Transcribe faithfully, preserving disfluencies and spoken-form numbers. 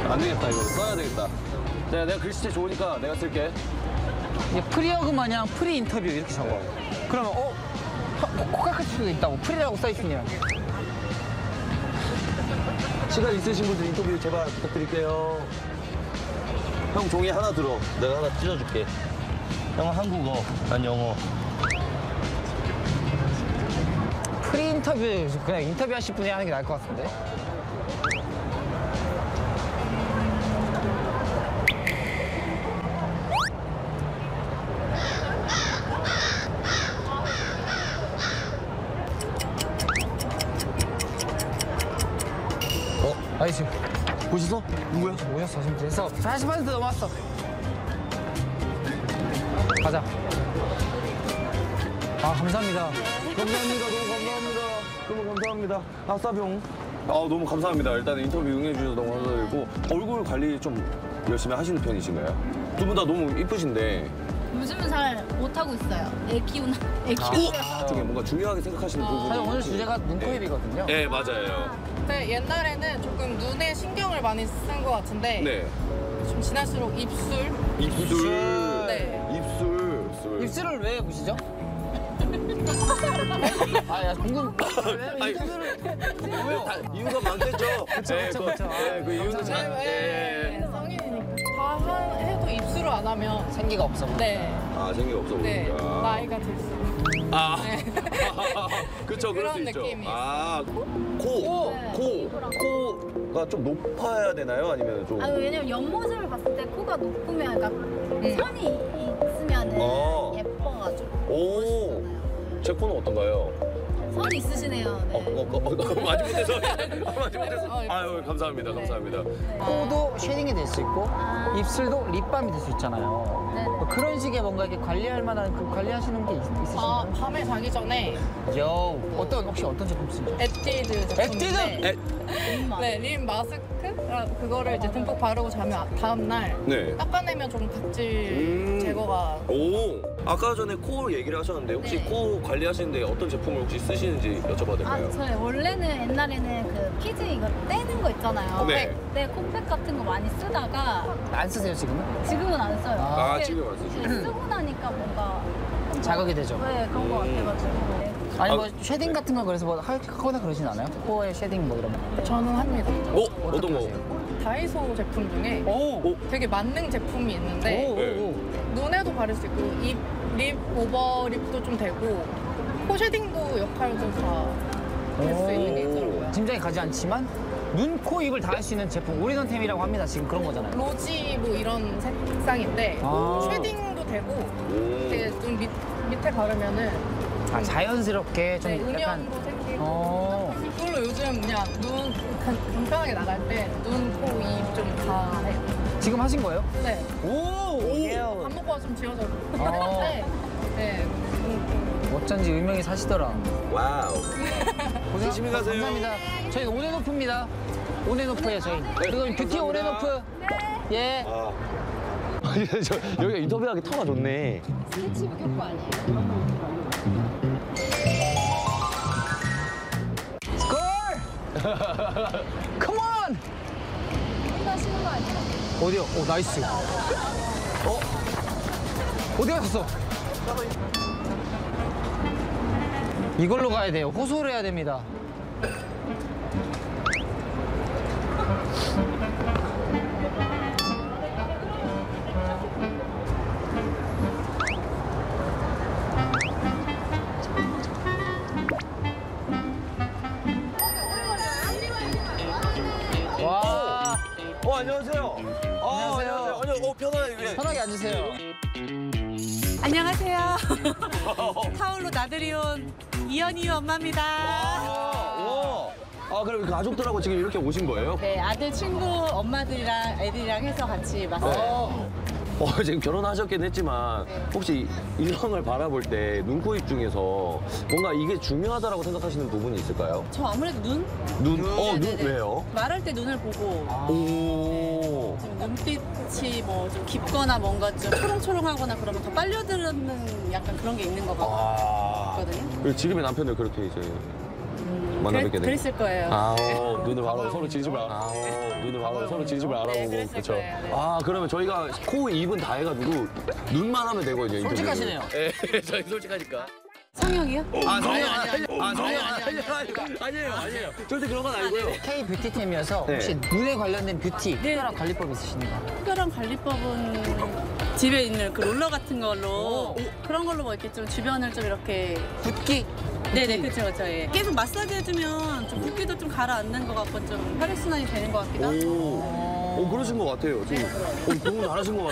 안 되겠다, 이거 써야 되겠다. 내가, 내가 글씨체 좋으니까 내가 쓸게. 이게 프리어그 마냥 프리 인터뷰 이렇게 적어. 그러면 어? 코 깎을 수도 있다고 프리라고 써있으면. 시간 있으신 분들 인터뷰 제발 부탁드릴게요. 형 종이 하나 들어. 내가 하나 찢어줄게. 형은 한국어, 난 영어. 프리 인터뷰 그냥 인터뷰 하실 분이 하는 게 나을 것 같은데. 어? 나이스. 보셨어? 누구야? 오셨어 지금 됐어. 사십 퍼센트 넘었어. 가자. 아 감사합니다. 감사합니다. 너무 감사합니다. 너무 감사합니다. 아싸병. 아 너무 감사합니다. 일단 인터뷰 응해주셔서 너무 감사드리고 얼굴 관리 좀 열심히 하시는 편이신가요? 두 분 다 너무 이쁘신데 요즘은 잘 못하고 있어요. 애 키우는, 애 키우는. 중에 뭔가 중요하게 생각하시는 부분이 사실 오늘 혹시- 주제가 눈, 코, 입이거든요. 네 맞아요. 네, 옛날에는 조금 눈에 신경을 많이 쓴 것 같은데 네 좀 지날수록 입술. 입술. 네. 입술. 입술. 입술을 왜 보시죠? 아, 야, 궁금. 왜 아니, 입술을. 왜요? 다 이유가 많겠죠. 그쵸, 그쵸, 그, 그쵸. 네, 그 이유는 잘. 네, 예. 성인이니까. 다 한- 해도 입술을 안 하면 생기가 없어. 네, 아 생기 없어 네, 보이니까. 나이가 들수록. 아. 네. 그쵸, 그럴 수 그런 있죠. 느낌이 아, 코, 코, 코가 좀 높아야 되나요? 아니면 좀? 아, 왜냐면 옆모습을 봤을 때 코가 높으면, 그러니까 선이 있으면 어. 예뻐가지고. 오, 멋있잖아요. 제 코는 어떤가요? 선이 있으시네요. 어, 네. 어, 어, 어, 마지 못해서. 마지 못해서. 어, 아유, 감사합니다, 감사합니다. 코도 쉐딩이 될 수 있고, 아. 입술도 립밤이 될 수 있잖아요. 네네. 뭐 그런 식의 뭔가 이렇게 관리할 만한 그 관리하시는 게 있, 아, 있으신가요? 밤에 자기 전에 요, 어떤, 혹시 어떤 제품 쓰죠? 에뛰드 제품인데 에, 네, 립 마스크? 그거를 이제 듬뿍 바르고 자면 다음 날 네. 닦아내면 좀 각질 음. 제거가. 오, 아까 전에 코 얘기를 하셨는데 혹시 네. 코 관리하시는데 어떤 제품을 혹시 쓰시는지 여쭤봐도 될까요? 아, 저 원래는 옛날에는 그 피즈 이거 떼는 거 있잖아요. 네. 네, 코팩 같은 거 많이 쓰다가 안 쓰세요, 지금은? 지금은 안 써요. 아, 근데 지금 안 쓰시죠? 이제 쓰고 나니까 뭔가 좀 자극이 되죠? 네, 그런 거 같아가지고. 네. 아니, 뭐 아. 쉐딩 같은 거 그래서 뭐 하- 하거나 그러진 않아요? 코에 쉐딩 뭐 이런 거. 저는 합니다. 어? 어떤 어떻게 거? 하세요? 다이소 제품 중에 오! 오. 되게 만능 제품이 있는데 오, 오, 오. 눈에도 바를 수 있고 입, 립 오버립도 좀 되고 코 쉐딩도 역할도 다 할 수 있는 게 있더라고요. 짐작이 가지 않지만 눈, 코, 입을 다 할 수 있는 제품 오리넌템이라고 합니다. 지금 그런 거잖아요. 로지 뭐 이런 색상인데 아. 쉐딩도 되고 오. 되게 눈 밑, 밑에 바르면은 아, 자연스럽게 좀 네, 약간 음영도 생기고 어. 이걸로 요즘 그냥 눈 간, 간편하게 나갈 때 눈, 코, 입 좀 다 해요. 지금 하신 거예요? 네. 오! 오. 안목과 좀 지어져. 어. 네. 네. 음, 어쩐지 의명이 사시더라. 와우. 고생 조심히 가세요. 감사합니다. 저희 온앤오프입니다. 온앤오프예요, 저희. 그리고 뷰티 감사합니다. 온앤오프. 예. 아. 저, 여기가 인터뷰하기 터가 좋네. 스케치북 효과 아니에요? 스콜! 컴온! 끝나시는 거 아니에요? 어디요? 오, 나이스. 어? 어디 갔어? 이걸로 가야 돼요. 호소를 해야 됩니다. 와, 어, 안녕하세요. 아, 안녕하세요. 안녕, 어, 편하게. 예. 편하게 앉으세요. 안녕하세요. 타올로 나들이 온 이현이 엄마입니다. 아, 와. 아, 그럼 가족들하고 지금 이렇게 오신 거예요? 네, 아들 친구 엄마들이랑 애들이랑 해서 같이 왔어요. 어, 지금 결혼하셨긴 했지만 혹시 일상을 바라볼 때 눈, 코, 입 중에서 뭔가 이게 중요하다고 생각하시는 부분이 있을까요? 저 아무래도 눈? 눈? 어, 눈 네네네. 왜요? 말할 때 눈을 보고 오. 좀 눈빛이 뭐 좀 깊거나 뭔가 좀 초롱초롱하거나 그러면 더 빨려드는 약간 그런 게 있는 것 아. 같거든요. 그리고 지금의 남편을 그렇게 이제. 음, 만나 그랬, 뵙게 된 그랬을 거예요. 아, 어, 눈을 바로 서로 진심을 알아. 아, 어, 눈을 바로 서로 진심을 알아보고 그랬을 그렇죠. 거예요, 네. 아, 그러면 저희가 코, 입은 다 해가지고 눈만 하면 되거든요. 인터뷰는. 솔직하시네요. 예, 저희 솔직하니까. 성혁이요? 아, 저희 아니, 아니, 아, 저희 아니, 아니, 아니, 아니에요, 아니에요. 절대 그런 건 아니고요. K 뷰티템이어서 네. 혹시 눈에 관련된 뷰티 네. 특별한 관리법 있으신가요? 특별한 관리법은 집에 있는 그 롤러 같은 걸로 그런 걸로 뭐 이렇게 좀 주변을 좀 이렇게 붓기? 네네 그렇죠 그렇죠 예. 계속 마사지 해주면 좀 붓기도 좀 가라앉는 것 같고 좀 혈액순환이 되는 것 같기도 하고 오, 오, 그러신 것 같아요. 지금 어, 너무 잘하신 것 같아요.